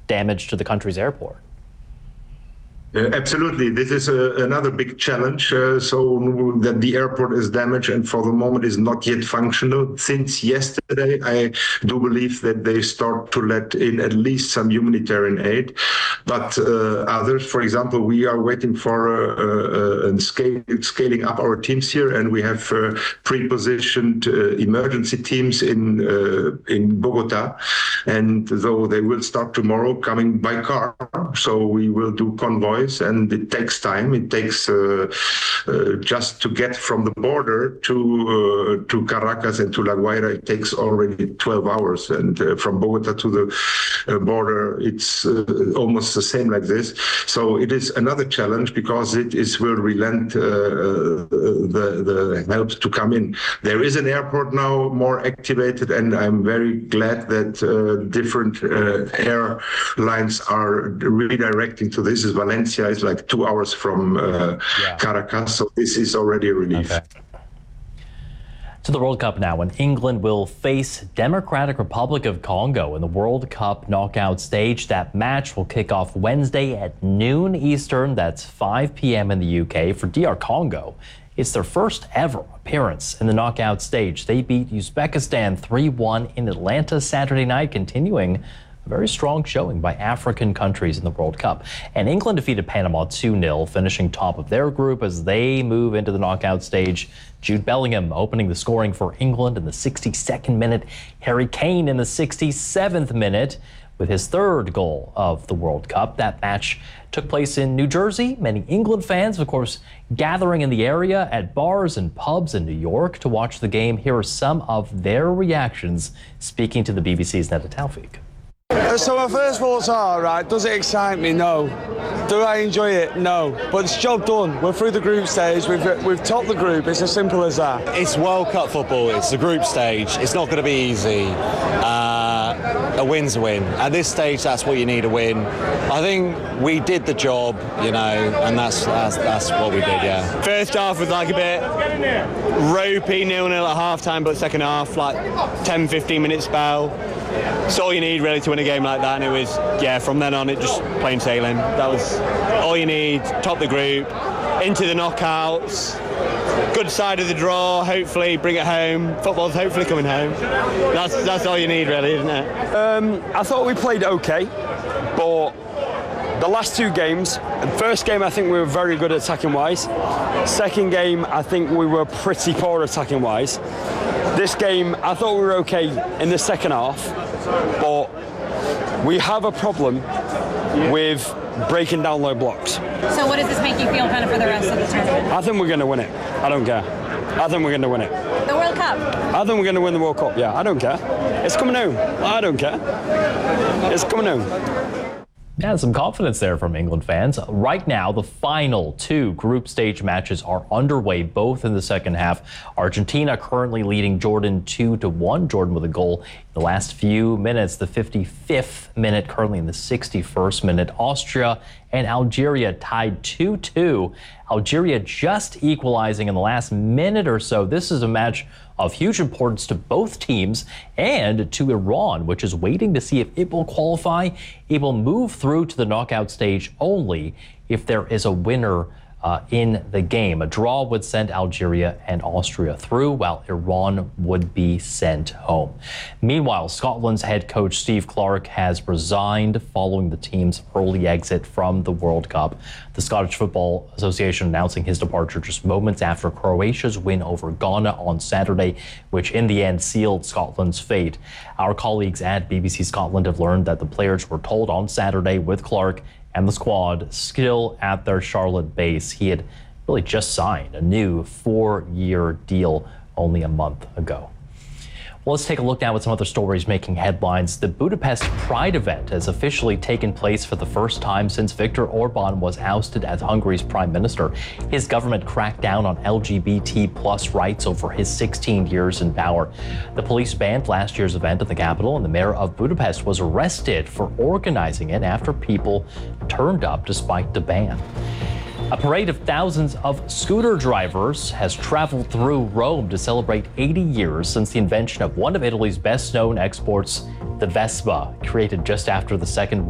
damage to the country's airport. Absolutely. This is another big challenge. So that the airport is damaged and for the moment is not yet functional. Since yesterday, I do believe that they start to let in at least some humanitarian aid. But others, for example, we are waiting for scaling up our teams here, and we have pre-positioned emergency teams in Bogota. And though they will start tomorrow coming by car, so we will do convoy. And it takes time. It takes just to get from the border to Caracas and to La Guaira, it takes already 12 hours. And from Bogota to the border, it's almost the same like this. So it is another challenge because will relent the help to come in. There is an airport now more activated, and I'm very glad that different airlines are redirecting to this. Valencia is like 2 hours from Caracas, so this is already a relief. Okay. To the World Cup now, and England will face Democratic Republic of Congo in the World Cup knockout stage. That match will kick off Wednesday at noon Eastern. That's 5 p.m. in the UK. For DR Congo, it's their first ever appearance in the knockout stage. They beat Uzbekistan 3-1 in Atlanta Saturday night, continuing very strong showing by African countries in the World Cup. And England defeated Panama 2-0, finishing top of their group as they move into the knockout stage. Jude Bellingham opening the scoring for England in the 62nd minute. Harry Kane in the 67th minute with his third goal of the World Cup. That match took place in New Jersey. Many England fans, of course, gathering in the area at bars and pubs in New York to watch the game. Here are some of their reactions, speaking to the BBC's Neda Taufik. So my first thoughts are, right, does it excite me? No. Do I enjoy it? No. But it's job done. We're through the group stage. We've topped the group. It's as simple as that. It's World Cup football. It's the group stage. It's not going to be easy. A win's a win. At this stage, that's what you need to win. I think we did the job, you know, and that's what we did, yeah. First half was like a bit ropey, 0-0 at half-time, but second half, like 10-15 minute spell. It's all you need really to win a game like that, and it was, yeah, from then on it just plain sailing. That was all you need. Top the group, into the knockouts, good side of the draw, hopefully bring it home. Football's hopefully coming home. That's all you need really, isn't it? I thought we played okay, but the last two games, the first game I think we were very good attacking wise. Second game I think we were pretty poor attacking wise. This game I thought we were okay in the second half, but we have a problem with breaking down low blocks. So what does this make you feel kind of for the rest of the tournament? I think we're going to win it. I don't care. I think we're going to win it. The World Cup? I think we're going to win the World Cup, yeah. I don't care. It's coming home. I don't care. It's coming home. Yeah, some confidence there from England fans. Right now, the final two group stage matches are underway, both in the second half. Argentina currently leading Jordan 2-1. Jordan with a goal in the last few minutes, the 55th minute, currently in the 61st minute. Austria and Algeria tied 2-2. Algeria just equalizing in the last minute or so. This is a match of huge importance to both teams and to Iran, which is waiting to see if it will qualify. It will move through to the knockout stage only if there is a winner in the game. A draw would send Algeria and Austria through, while Iran would be sent home. Meanwhile, Scotland's head coach Steve Clarke has resigned following the team's early exit from the World Cup. The Scottish Football Association announcing his departure just moments after Croatia's win over Ghana on Saturday, which in the end sealed Scotland's fate. Our colleagues at BBC Scotland have learned that the players were told on Saturday with Clarke and the squad still at their Charlotte base. He had really just signed a new 4-year deal only a month ago. Well, let's take a look now at some other stories making headlines. The Budapest Pride event has officially taken place for the first time since Viktor Orban was ousted as Hungary's prime minister. His government cracked down on LGBT plus rights over his 16 years in power. The police banned last year's event at the capital, and the mayor of Budapest was arrested for organizing it after people turned up despite the ban. A parade of thousands of scooter drivers has traveled through Rome to celebrate 80 years since the invention of one of Italy's best-known exports, the Vespa, created just after the Second